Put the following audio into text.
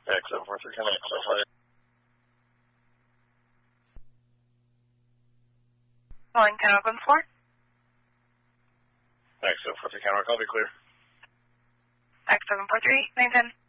X743, can I clarify? Calling Town Oakland 4. X743, Counter, I'll be clear. X743, 910.